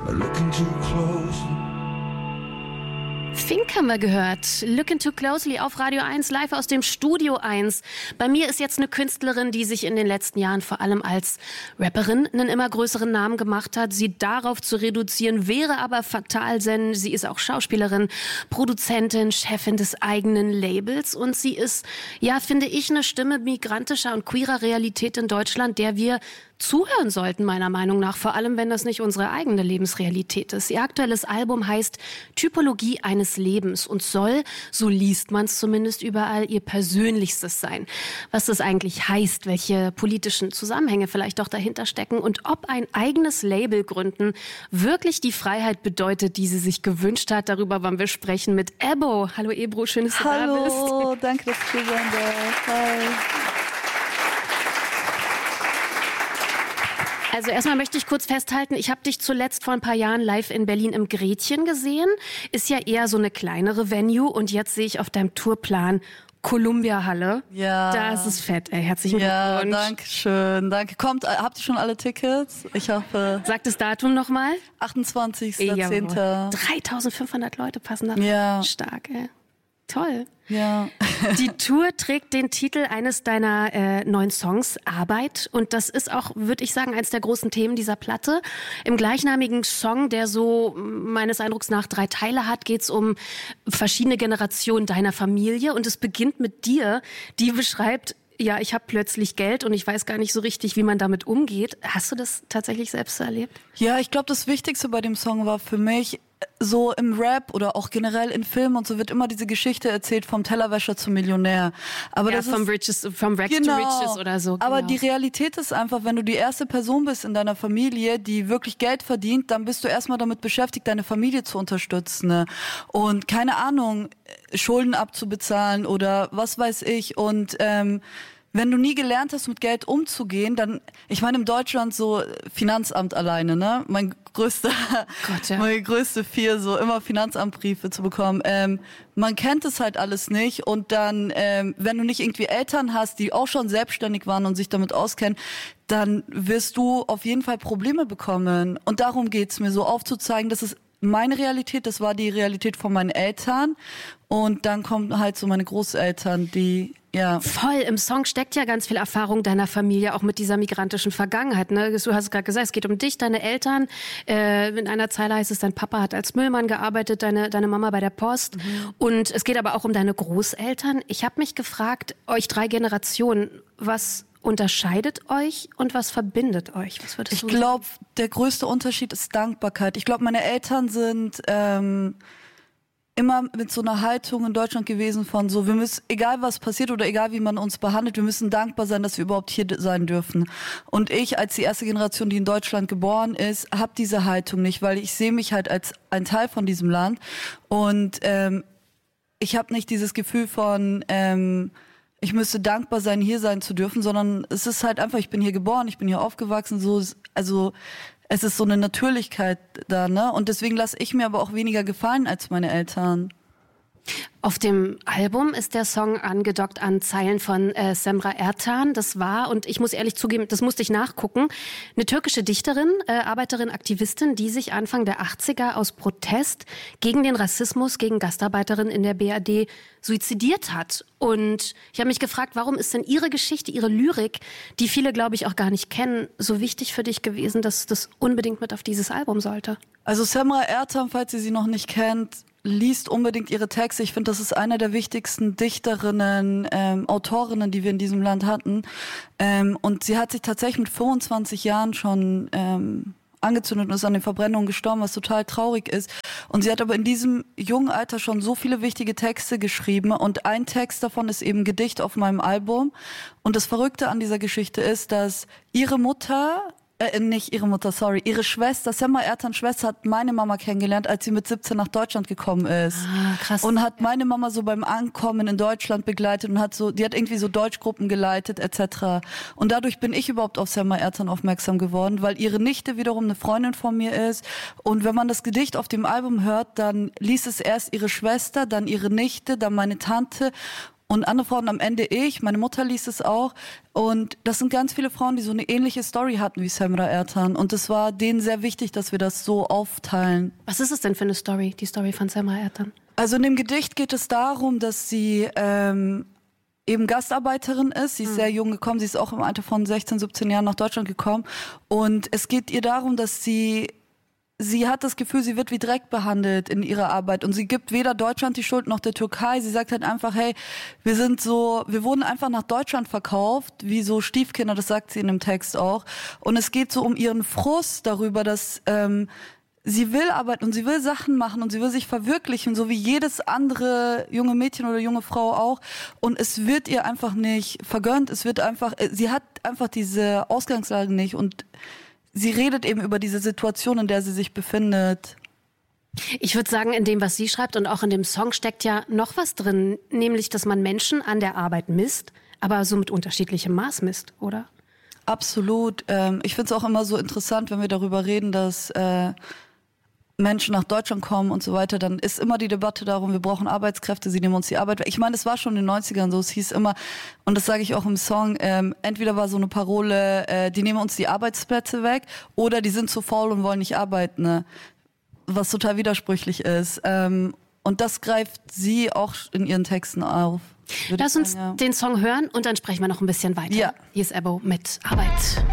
by looking too closely. Fink haben wir gehört. Looking Too Closely auf Radio 1, live aus dem Studio 1. Bei mir ist jetzt eine Künstlerin, die sich in den letzten Jahren vor allem als Rapperin einen immer größeren Namen gemacht hat. Sie darauf zu reduzieren, wäre aber fatal, denn sie ist auch Schauspielerin, Produzentin, Chefin des eigenen Labels. Und sie ist, ja, finde ich, eine Stimme migrantischer und queerer Realität in Deutschland, der wir zuhören sollten, meiner Meinung nach, vor allem wenn das nicht unsere eigene Lebensrealität ist. Ihr aktuelles Album heißt Typologie eines Lebens und soll, so liest man es zumindest überall, ihr Persönlichstes sein. Was das eigentlich heißt, welche politischen Zusammenhänge vielleicht doch dahinter stecken und ob ein eigenes Label gründen wirklich die Freiheit bedeutet, die sie sich gewünscht hat. Darüber wollen wir sprechen mit Ebo. Hallo Ebro, schön, dass du da bist. Hallo, danke, dass du hier sein darfst. Hi. Also erstmal möchte ich kurz festhalten, ich habe dich zuletzt vor ein paar Jahren live in Berlin im Gretchen gesehen. Ist ja eher so eine kleinere Venue und jetzt sehe ich auf deinem Tourplan Columbia-Halle. Ja. Das ist fett, ey. Herzlichen Glückwunsch. Ja, danke schön. Danke. Kommt, habt ihr schon alle Tickets? Ich hoffe. Sag das Datum nochmal. 28.10. 3500 Leute passen da. Ja. Stark, ey. Toll. Ja. Die Tour trägt den Titel eines deiner neuen Songs, Arbeit. Und das ist auch, würde ich sagen, eines der großen Themen dieser Platte. Im gleichnamigen Song, der so meines Eindrucks nach 3 Teile hat, geht es um verschiedene Generationen deiner Familie. Und es beginnt mit dir, die beschreibt, ja, ich habe plötzlich Geld und ich weiß gar nicht so richtig, wie man damit umgeht. Hast du das tatsächlich selbst erlebt? Ja, ich glaube, das Wichtigste bei dem Song war für mich, so im Rap oder auch generell in Filmen und so wird immer diese Geschichte erzählt vom Tellerwäscher zum Millionär. Aber ja, das vom ist, Rags to Riches oder so. Genau. Aber die Realität ist einfach, wenn du die erste Person bist in deiner Familie, die wirklich Geld verdient, dann bist du erstmal damit beschäftigt, deine Familie zu unterstützen. Ne? Und keine Ahnung, Schulden abzubezahlen oder was weiß ich. Und wenn du nie gelernt hast, mit Geld umzugehen, dann, ich meine, in Deutschland so Finanzamt alleine, ne? Meine größte Fear, so immer Finanzamtbriefe zu bekommen. Man kennt es halt alles nicht und dann, wenn du nicht irgendwie Eltern hast, die auch schon selbstständig waren und sich damit auskennen, dann wirst du auf jeden Fall Probleme bekommen. Und darum geht's mir, so aufzuzeigen, dass es meine Realität, das war die Realität von meinen Eltern und dann kommen halt so meine Großeltern, die, ja. Voll, im Song steckt ja ganz viel Erfahrung deiner Familie, auch mit dieser migrantischen Vergangenheit. Ne? Du hast gerade gesagt, es geht um dich, deine Eltern. In einer Zeile heißt es, dein Papa hat als Müllmann gearbeitet, deine Mama bei der Post. Und es geht aber auch um deine Großeltern. Ich habe mich gefragt, euch 3 Generationen, was unterscheidet euch und was verbindet euch? Was würdest du sagen? Ich glaube, der größte Unterschied ist Dankbarkeit. Ich glaube, meine Eltern sind immer mit so einer Haltung in Deutschland gewesen von so, wir müssen, egal was passiert oder egal wie man uns behandelt, wir müssen dankbar sein, dass wir überhaupt hier sein dürfen. Und ich, als die erste Generation, die in Deutschland geboren ist, habe diese Haltung nicht, weil ich sehe mich halt als ein Teil von diesem Land. Und ich habe nicht dieses Gefühl von ich müsste dankbar sein, hier sein zu dürfen, sondern es ist halt einfach, ich bin hier geboren, ich bin hier aufgewachsen, so, also es ist so eine Natürlichkeit da, ne? Und deswegen lasse ich mir aber auch weniger gefallen als meine Eltern. Auf dem Album ist der Song angedockt an Zeilen von Semra Ertan. Das war, und ich muss ehrlich zugeben, das musste ich nachgucken, eine türkische Dichterin, Arbeiterin, Aktivistin, die sich Anfang der 80er aus Protest gegen den Rassismus gegen Gastarbeiterinnen in der BRD suizidiert hat. Und ich habe mich gefragt, warum ist denn ihre Geschichte, ihre Lyrik, die viele, glaube ich, auch gar nicht kennen, so wichtig für dich gewesen, dass das unbedingt mit auf dieses Album sollte? Also Semra Ertan, falls ihr sie noch nicht kennt, liest unbedingt ihre Texte. Ich finde, das ist eine der wichtigsten Dichterinnen, Autorinnen, die wir in diesem Land hatten. Und sie hat sich tatsächlich mit 25 Jahren schon angezündet und ist an den Verbrennungen gestorben, was total traurig ist. Und sie hat aber in diesem jungen Alter schon so viele wichtige Texte geschrieben und ein Text davon ist eben Gedicht auf meinem Album. Und das Verrückte an dieser Geschichte ist, dass ihre Schwester, Semra Ertans Schwester, hat meine Mama kennengelernt, als sie mit 17 nach Deutschland gekommen ist. Ah, krass. Und hat meine Mama so beim Ankommen in Deutschland begleitet und die hat irgendwie so Deutschgruppen geleitet, etc. Und dadurch bin ich überhaupt auf Semra Ertan aufmerksam geworden, weil ihre Nichte wiederum eine Freundin von mir ist. Und wenn man das Gedicht auf dem Album hört, dann liest es erst ihre Schwester, dann ihre Nichte, dann meine Tante. und andere Frauen, am Ende meine Mutter liest es auch. Und das sind ganz viele Frauen, die so eine ähnliche Story hatten wie Semra Ertan. Und es war denen sehr wichtig, dass wir das so aufteilen. Was ist es denn für eine Story, die Story von Semra Ertan? Also in dem Gedicht geht es darum, dass sie eben Gastarbeiterin ist. Sie ist sehr jung gekommen. Sie ist auch im Alter von 16, 17 Jahren nach Deutschland gekommen. Und es geht ihr darum, dass sie hat das Gefühl, sie wird wie Dreck behandelt in ihrer Arbeit und sie gibt weder Deutschland die Schuld noch der Türkei. Sie sagt halt einfach, hey, wir wurden einfach nach Deutschland verkauft, wie so Stiefkinder, das sagt sie in dem Text auch. Und es geht so um ihren Frust darüber, dass sie will arbeiten und sie will Sachen machen und sie will sich verwirklichen, so wie jedes andere junge Mädchen oder junge Frau auch. Und es wird ihr einfach nicht vergönnt. Sie hat einfach diese Ausgangslage nicht und sie redet eben über diese Situation, in der sie sich befindet. Ich würde sagen, in dem, was sie schreibt und auch in dem Song steckt ja noch was drin, nämlich, dass man Menschen an der Arbeit misst, aber so mit unterschiedlichem Maß misst, oder? Absolut. Ich finde es auch immer so interessant, wenn wir darüber reden, dass Menschen nach Deutschland kommen und so weiter, dann ist immer die Debatte darum, wir brauchen Arbeitskräfte, sie nehmen uns die Arbeit weg. Ich meine, es war schon in den 90ern so, es hieß immer, und das sage ich auch im Song, entweder war so eine Parole, die nehmen uns die Arbeitsplätze weg, oder die sind zu faul und wollen nicht arbeiten, ne? Was total widersprüchlich ist. Und das greift sie auch in ihren Texten auf. Lass uns den Song hören und dann sprechen wir noch ein bisschen weiter. Ja. Hier ist Ebo mit Arbeit.